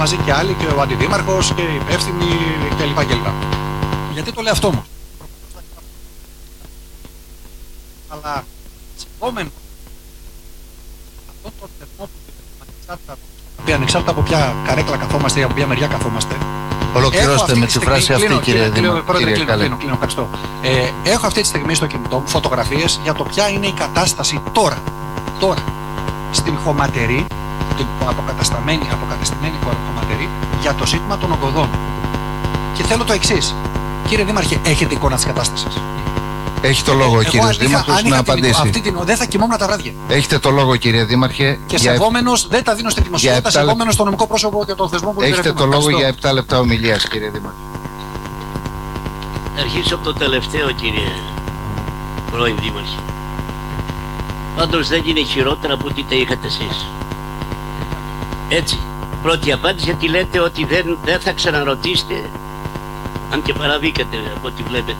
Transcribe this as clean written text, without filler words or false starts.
μαζί και άλλοι, και ο αντιδήμαρχος και οι υπεύθυνοι κλπ. Γιατί το λέω αυτό όμως? Αλλά σεβόμενο αυτόν τον θεσμό που ανεξάρτητα από ποια καρέκλα καθόμαστε ή από ποια μεριά καθόμαστε. Ολοκληρώστε με τη φράση αυτή, κύριε Δήμαρχε. Κλείνω, ευχαριστώ. Έχω αυτή τη στιγμή στο κινητό μου φωτογραφίες για το ποια είναι η κατάσταση τώρα στην χωματερή, την αποκαταστημένη χωματερή, για το ζήτημα των ογκωδών. Και θέλω το εξής. Κύριε Δήμαρχε, έχετε εικόνα της κατάστασης? Έχει το λόγο ο κύριος Δήμαρχος να απαντήσει. Δεν θα κοιμόμουν τα βράδια. Έχετε το λόγο, κύριε Δήμαρχε. Και σεβόμενος, δεν τα δίνω στη δημοσιότητα, σεβόμενος το νομικό πρόσωπο και τον θεσμό που έχετε το λόγο για 7 λεπτά ομιλίας, κύριε Δήμαρχε. Αρχίσω από το τελευταίο, κύριε πρώην Δήμαρχε. Πάντως δεν είναι χειρότερα από ό,τι τα είχατε εσείς. Έτσι, πρώτη απάντηση, γιατί λέτε ότι δεν θα ξαναρωτήσετε, αν και παραβήκατε από ό,τι βλέπετε.